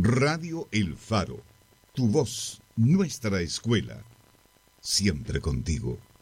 Radio El Faro, tu voz, nuestra escuela, siempre contigo.